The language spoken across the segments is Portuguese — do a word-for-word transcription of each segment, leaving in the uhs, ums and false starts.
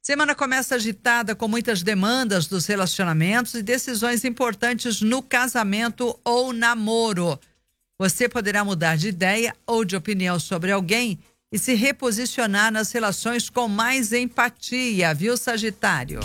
Semana começa agitada com muitas demandas dos relacionamentos e decisões importantes no casamento ou namoro. Você poderá mudar de ideia ou de opinião sobre alguém e se reposicionar nas relações com mais empatia, viu, Sagitário?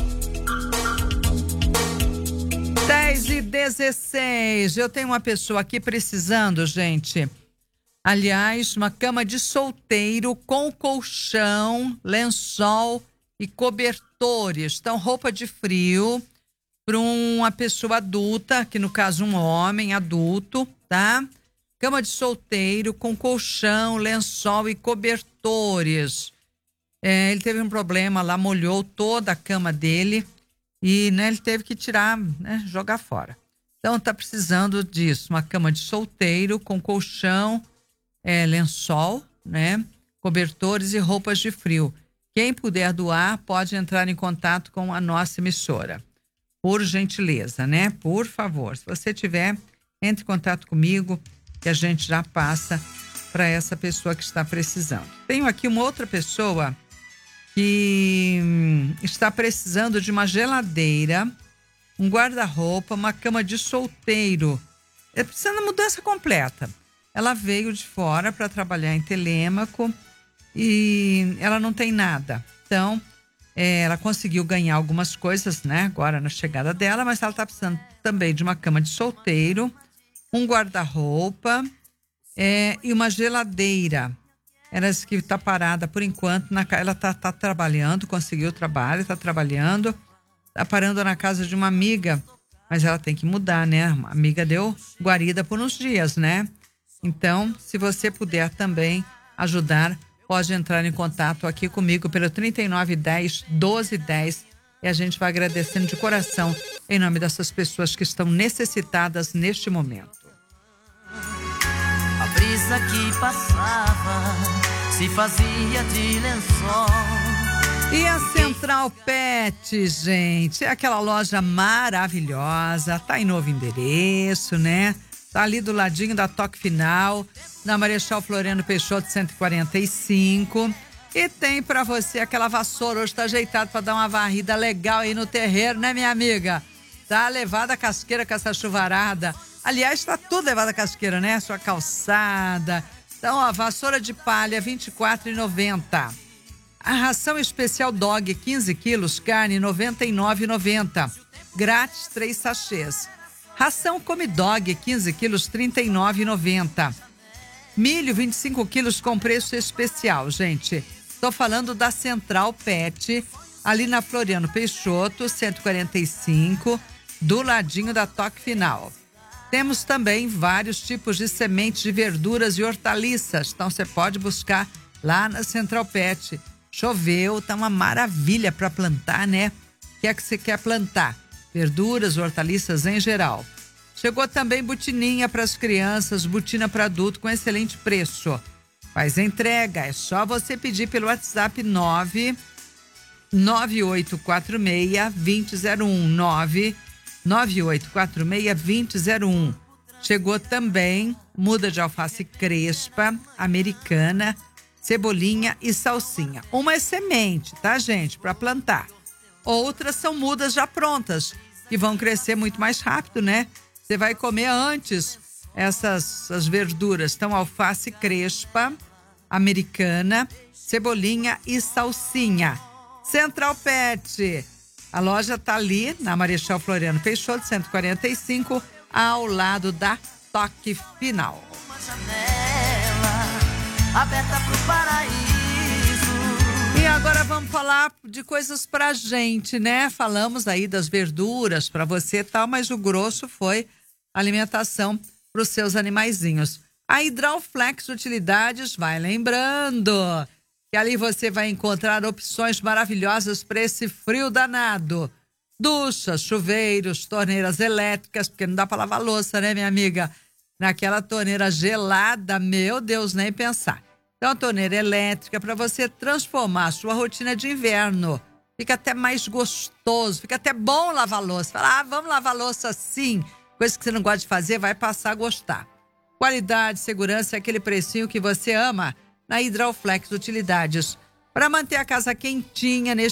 dez e dezesseis. Eu tenho uma pessoa aqui precisando, gente. Aliás, uma cama de solteiro com colchão, lençol e cobertores. Então, roupa de frio para uma pessoa adulta, que no caso um homem adulto, tá? Cama de solteiro com colchão, lençol e cobertores. É, ele teve um problema lá, molhou toda a cama dele e, né, ele teve que tirar, né, jogar fora. Então, tá precisando disso, uma cama de solteiro com colchão, é, lençol, né, cobertores e roupas de frio. Quem puder doar pode entrar em contato com a nossa emissora. Por gentileza, né? Por favor, se você tiver, entre em contato comigo que a gente já passa para essa pessoa que está precisando. Tenho aqui uma outra pessoa que hum, está precisando de uma geladeira, um guarda-roupa, uma cama de solteiro. É precisando de mudança completa. Ela veio de fora para trabalhar em Telêmaco e ela não tem nada. Então, é, ela conseguiu ganhar algumas coisas, né, agora na chegada dela, mas ela está precisando também de uma cama de solteiro, um guarda-roupa é, e uma geladeira. Ela disse que está parada por enquanto, na, ela está tá trabalhando, conseguiu o trabalho, está trabalhando, está parando na casa de uma amiga, mas ela tem que mudar, né? A amiga deu guarida por uns dias, né? Então, se você puder também ajudar, pode entrar em contato aqui comigo pelo trinta e nove dez, doze dez e a gente vai agradecendo de coração em nome dessas pessoas que estão necessitadas neste momento. A brisa que passava se fazia de lençol. E a Central Pet, gente, é aquela loja maravilhosa, tá em novo endereço, né? Tá ali do ladinho da Toque Final, na Marechal Floriano Peixoto cento e quarenta e cinco. E tem pra você aquela vassoura, hoje tá ajeitado pra dar uma varrida legal aí no terreiro, né, minha amiga? Tá levada a casqueira com essa chuvarada. Aliás, tá tudo levado a casqueira, né? Sua calçada. Então, ó, vassoura de palha, vinte e quatro reais e noventa centavos. A ração especial Dog, quinze quilos, carne, noventa e nove reais e noventa centavos. Grátis, três sachês. Ração Come Dog, quinze quilos, trinta e nove reais e noventa centavos. Milho, vinte e cinco quilos com preço especial, gente. Estou falando da Central Pet, ali na Floriano Peixoto, cento e quarenta e cinco, do ladinho da Toque Final. Temos também vários tipos de sementes de verduras e hortaliças. Então você pode buscar lá na Central Pet. Choveu, tá uma maravilha para plantar, né? O que é que você quer plantar? Verduras, hortaliças em geral. Chegou também butininha para as crianças, butina para adulto com excelente preço. Faz entrega, é só você pedir pelo WhatsApp nove nove oito quatro seis, dois zero zero um, nove nove oito quatro seis, dois zero zero um. Chegou também muda de alface crespa, americana, cebolinha e salsinha. Uma é semente, tá, gente, para plantar. Outras são mudas já prontas, que vão crescer muito mais rápido, né? Você vai comer antes essas as verduras. Então, alface crespa, americana, cebolinha e salsinha. Central Pet. A loja tá ali na Marechal Floriano Peixoto, cento e quarenta e cinco, ao lado da Toque Final. Uma janela aberta pro paraíso. E agora vamos falar de coisas pra gente, né? Falamos aí das verduras pra você e tal, mas o grosso foi alimentação pros seus animaizinhos. A Hidralflex Utilidades vai lembrando que ali você vai encontrar opções maravilhosas para esse frio danado. Duchas, chuveiros, torneiras elétricas, porque não dá para lavar louça, né, minha amiga? Naquela torneira gelada, meu Deus, nem pensar. Então, a torneira elétrica para você transformar a sua rotina de inverno. Fica até mais gostoso, fica até bom lavar louça. Fala, ah, vamos lavar louça sim. Coisa que você não gosta de fazer, vai passar a gostar. Qualidade, segurança e aquele precinho que você ama na Hidralflex Utilidades. Para manter a casa quentinha neste